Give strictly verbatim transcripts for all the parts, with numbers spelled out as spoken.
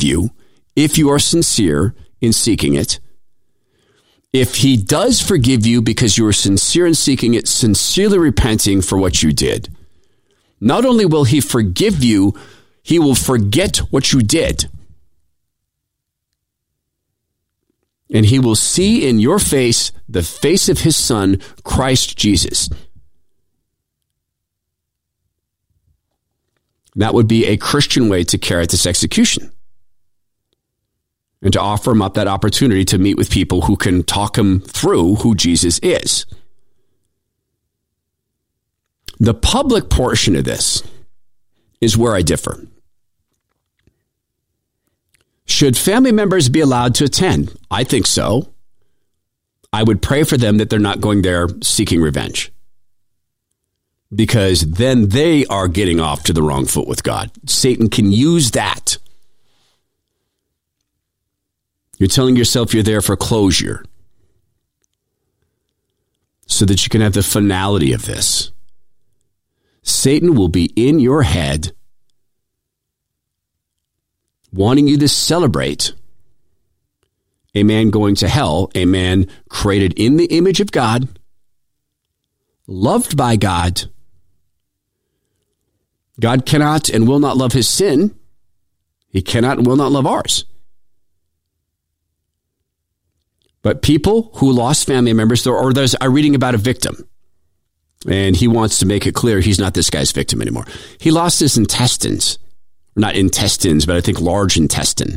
forgive you if you are sincere in seeking it. If he does forgive you because you are sincere in seeking it, sincerely repenting for what you did, not only will he forgive you, he will forget what you did. And he will see in your face the face of his son, Christ Jesus. That would be a Christian way to carry out this execution. And to offer him up that opportunity to meet with people who can talk him through who Jesus is. The public portion of this is where I differ. Should family members be allowed to attend? I think so. I would pray for them that they're not going there seeking revenge. Because then they are getting off to the wrong foot with God. Satan can use that. You're telling yourself you're there for closure so that you can have the finality of this. Satan will be in your head wanting you to celebrate a man going to hell, a man created in the image of God, loved by God. God cannot and will not love his sin. He cannot and will not love ours. But people who lost family members, or there's I'm reading about a victim, and he wants to make it clear he's not this guy's victim anymore. He lost his intestines, not intestines, but I think large intestine.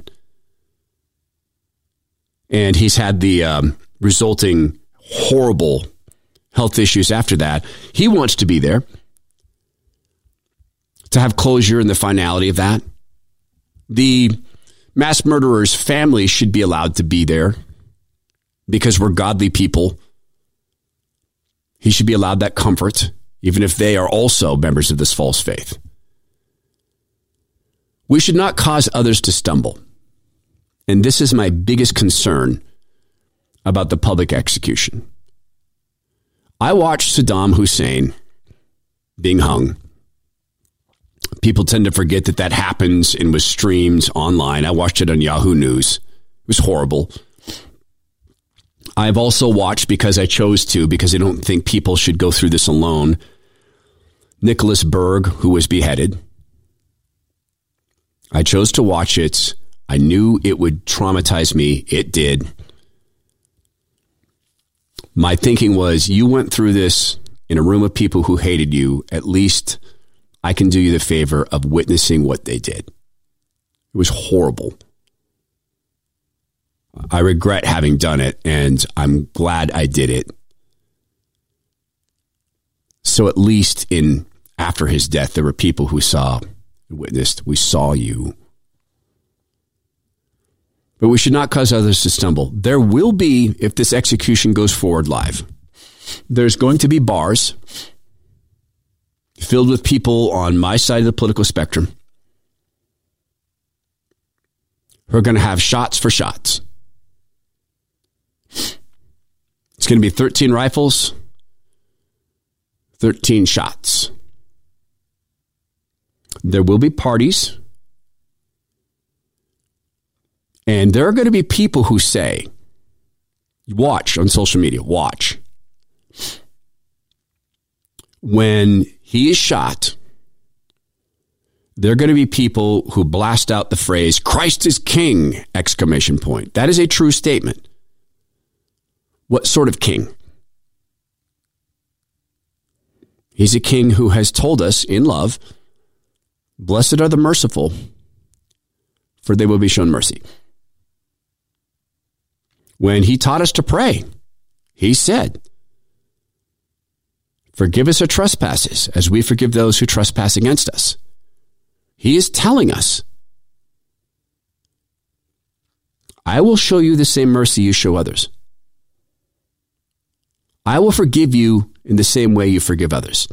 And he's had the um, resulting horrible health issues after that. He wants to be there to have closure and the finality of that. The mass murderer's family should be allowed to be there because we're godly people. He should be allowed that comfort, even if they are also members of this false faith. We should not cause others to stumble. And this is my biggest concern about the public execution. I watched Saddam Hussein being hung. People tend to forget that that happens and was streamed online. I watched it on Yahoo News. It was horrible. I've also watched, because I chose to, because I don't think people should go through this alone, Nicholas Berg, who was beheaded. I chose to watch it. I knew it would traumatize me. It did. My thinking was, you went through this in a room of people who hated you. At least I can do you the favor of witnessing what they did. It was horrible. I regret having done it, and I'm glad I did it. So at least in after his death, there were people who saw, witnessed, we saw you. But we should not cause others to stumble. There will be, if this execution goes forward live, there's going to be bars filled with people on my side of the political spectrum who are going to have shots for shots. It's going to be thirteen rifles, thirteen shots. There will be parties. And there are going to be people who say, watch on social media, watch. When he is shot, there are going to be people who blast out the phrase, Christ is king, exclamation point. That is a true statement. What sort of king? He's a king who has told us in love, blessed are the merciful, for they will be shown mercy. When he taught us to pray, he said, forgive us our trespasses as we forgive those who trespass against us. He is telling us, I will show you the same mercy you show others. I will forgive you in the same way you forgive others.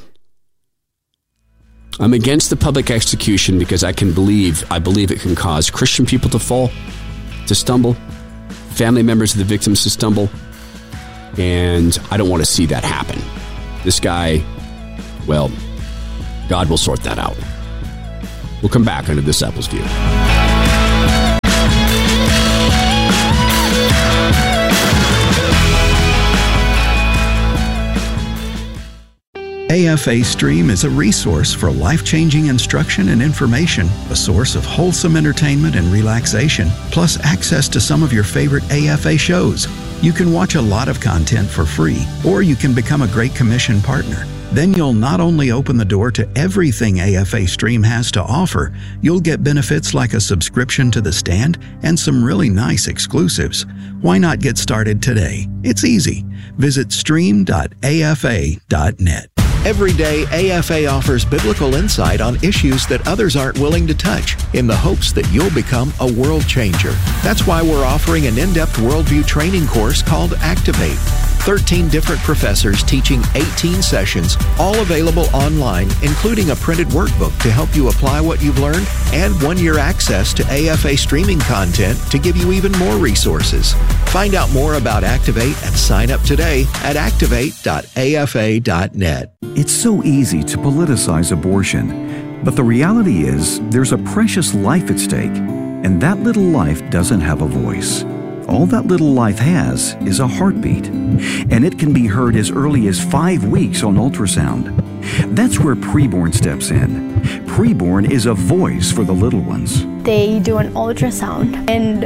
I'm against the public execution because I can believe, I believe it can cause Christian people to fall, to stumble, family members of the victims to stumble, and I don't want to see that happen. This guy, well, God will sort that out. We'll come back on The Disciples' View. A F A Stream is a resource for life-changing instruction and information, a source of wholesome entertainment and relaxation, plus access to some of your favorite A F A shows. You can watch a lot of content for free, or you can become a Great Commission partner. Then you'll not only open the door to everything A F A Stream has to offer, you'll get benefits like a subscription to The Stand and some really nice exclusives. Why not get started today? It's easy. Visit stream dot A F A dot net. Every day, A F A offers biblical insight on issues that others aren't willing to touch in the hopes that you'll become a world changer. That's why we're offering an in-depth worldview training course called Activate. thirteen different professors teaching eighteen sessions, all available online, including a printed workbook to help you apply what you've learned and one-year access to A F A streaming content to give you even more resources. Find out more about Activate and sign up today at activate dot A F A dot net. It's so easy to politicize abortion, but the reality is there's a precious life at stake, and that little life doesn't have a voice. All that little life has is a heartbeat, and it can be heard as early as five weeks on ultrasound. That's where Preborn steps in. Preborn is a voice for the little ones. They do an ultrasound,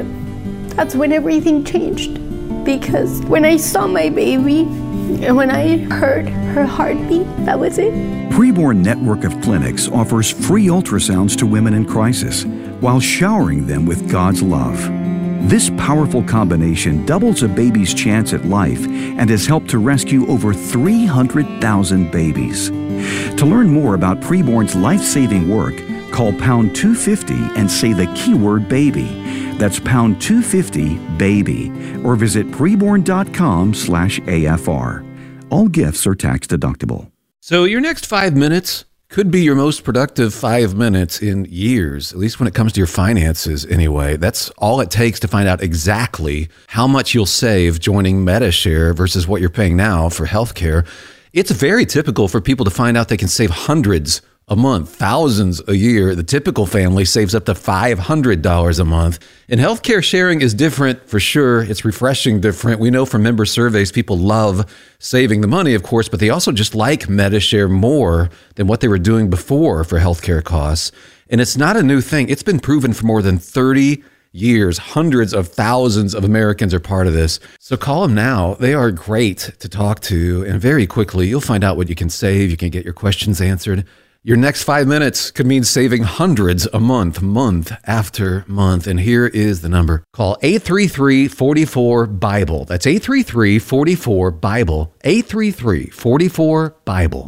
and that's when everything changed. Because when I saw my baby, and when I heard her heartbeat, that was it. Preborn Network of Clinics offers free ultrasounds to women in crisis while showering them with God's love. This powerful combination doubles a baby's chance at life and has helped to rescue over three hundred thousand babies. To learn more about Preborn's life-saving work, call pound two fifty and say the keyword baby. That's pound two fifty baby, or visit preborn.com slash AFR. All gifts are tax deductible. So your next five minutes could be your most productive five minutes in years, at least when it comes to your finances anyway. That's all it takes to find out exactly how much you'll save joining Medi-Share versus what you're paying now for healthcare. It's very typical for people to find out they can save hundreds a month, thousands a year. The typical family saves up to five hundred dollars a month. And healthcare sharing is different for sure. It's refreshing different. We know from member surveys, people love saving the money, of course, but they also just like Medi-Share more than what they were doing before for healthcare costs. And it's not a new thing. It's been proven for more than thirty years. Hundreds of thousands of Americans are part of this. So call them now. They are great to talk to. And very quickly, you'll find out what you can save. You can get your questions answered. Your next five minutes could mean saving hundreds a month, month after month. And here is the number. Call eight three three, four four, BIBLE. That's eight three three, four four, BIBLE. eight three three, four four, BIBLE.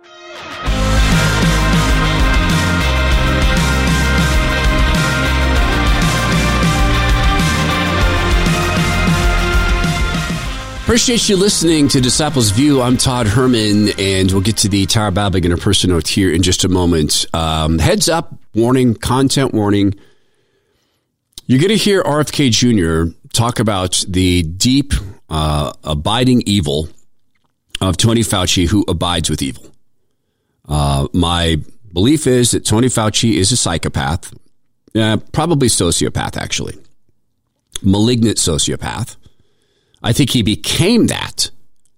Appreciate you listening to Disciples View. I'm Todd Herman, and we'll get to the Tower Bible Beginner Person Note here in just a moment. Um, heads up, warning, content warning. You're going to hear R F K Junior talk about the deep, uh, abiding evil of Tony Fauci, who abides with evil. Uh, my belief is that Tony Fauci is a psychopath, uh, probably sociopath, actually, malignant sociopath. I think he became that.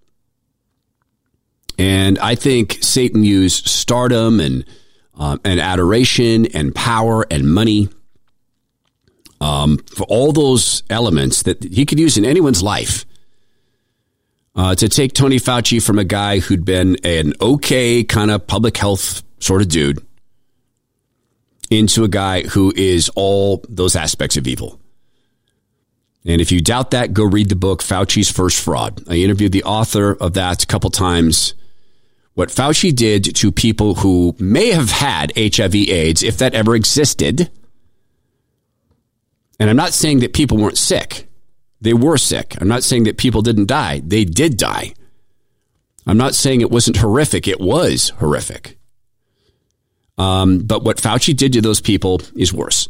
And I think Satan used stardom and um, and adoration and power and money um, for all those elements that he could use in anyone's life uh, to take Tony Fauci from a guy who'd been an okay kind of public health sort of dude into a guy who is all those aspects of evil. And if you doubt that, go read the book, Fauci's First Fraud. I interviewed the author of that a couple times. What Fauci did to people who may have had H I V AIDS, if that ever existed. And I'm not saying that people weren't sick. They were sick. I'm not saying that people didn't die. They did die. I'm not saying it wasn't horrific. It was horrific. Um, but what Fauci did to those people is worse.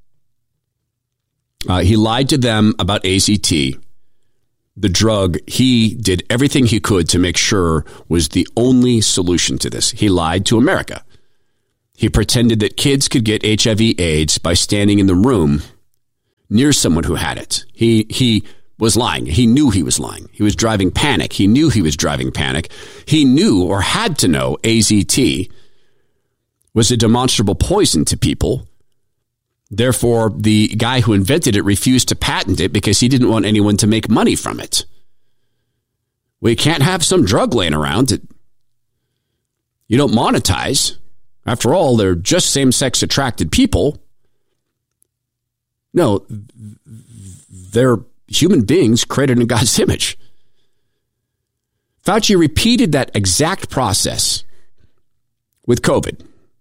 Uh, he lied to them about A Z T, the drug he did everything he could to make sure was the only solution to this. He lied to America. He pretended that kids could get H I V AIDS by standing in the room near someone who had it. He he was lying. He knew he was lying. He was driving panic. He knew he was driving panic. He knew or had to know A Z T was a demonstrable poison to people. Therefore, the guy who invented it refused to patent it because he didn't want anyone to make money from it. We can't have some drug laying around that you don't monetize. After all, they're just same-sex attracted people. No, they're human beings created in God's image. Fauci repeated that exact process with COVID.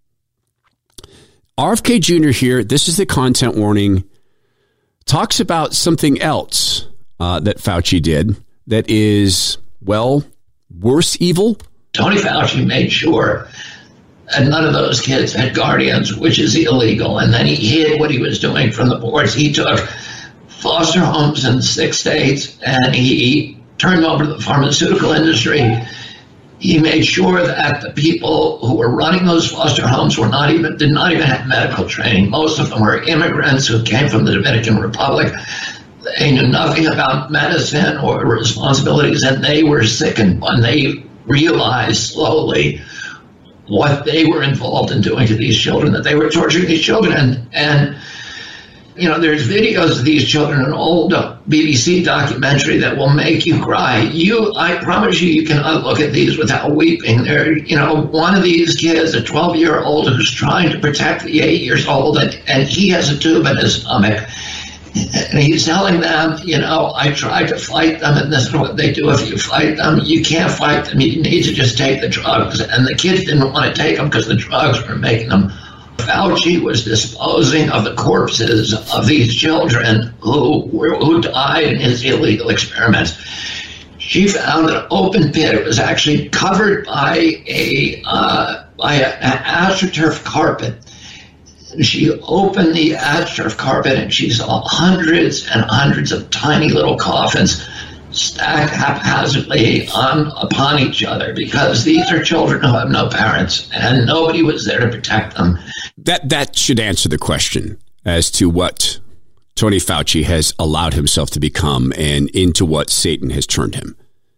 R F K Junior here, this is the content warning, talks about something else uh, that Fauci did that is, well, worse evil. Tony Fauci made sure that none of those kids had guardians, which is illegal, and then he hid what he was doing from the boards. He took foster homes in six states, and he turned them over to the pharmaceutical industry. He made sure that the people who were running those foster homes were not even did not even have medical training. Most of them were immigrants who came from the Dominican Republic. They knew nothing about medicine or responsibilities, and they were sickened when they realized slowly what they were involved in doing to these children, that they were torturing these children. And, and you know, there's videos of these children, an old B B C documentary that will make you cry. You, I promise you, you cannot look at these without weeping. There, you know, one of these kids, a twelve-year-old who's trying to protect the eight years old, and, and he has a tube in his stomach. And he's telling them, you know, I tried to fight them, and this is what they do if you fight them. You can't fight them. You need to just take the drugs. And the kids didn't want to take them because the drugs were making them. Fauci was disposing of the corpses of these children who were, who died in his illegal experiments. She found an open pit. It was actually covered by a uh, by a, an astroturf carpet. She opened the astroturf carpet and she saw hundreds and hundreds of tiny little coffins stacked haphazardly on upon each other, because these are children who have no parents and nobody was there to protect them. That that should answer the question as to what Tony Fauci has allowed himself to become and into what Satan has turned him.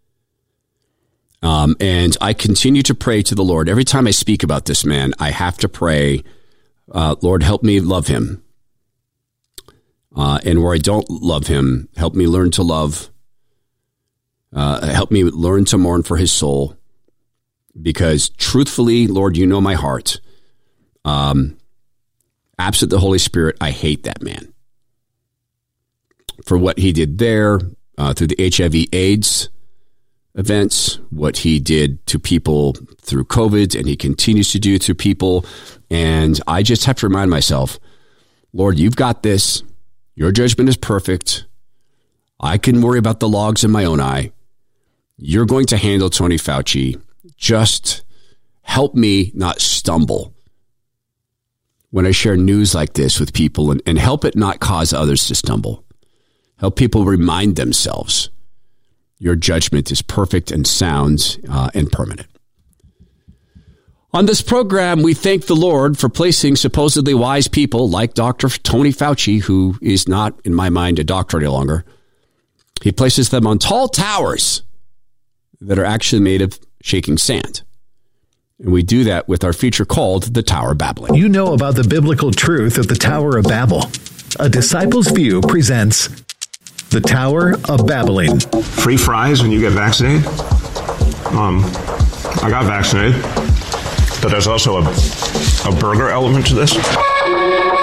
Um, and I continue to pray to the Lord. Every time I speak about this man, I have to pray, uh, Lord, help me love him. Uh, and where I don't love him, help me learn to love. Uh, help me learn to mourn for his soul. Because truthfully, Lord, you know my heart. Um, absent the Holy Spirit, I hate that man for what he did there uh, through the H I V AIDS events, what he did to people through COVID, and he continues to do to people. And I just have to remind myself, Lord, you've got this. Your judgment is perfect. I can worry about the logs in my own eye. You're going to handle Tony Fauci. Just help me not stumble when I share news like this with people, and, and help it not cause others to stumble. Help people remind themselves your judgment is perfect and sound uh, and permanent. On this program, we thank the Lord for placing supposedly wise people like Doctor Tony Fauci, who is not, in my mind, a doctor any longer. He places them on tall towers that are actually made of shaking sand. And we do that with our feature called The Tower of Babel. You know about the biblical truth of the Tower of Babel. A Disciple's View presents The Tower of Babbling. Free fries when you get vaccinated? Um, I got vaccinated. But there's also a, a burger element to this.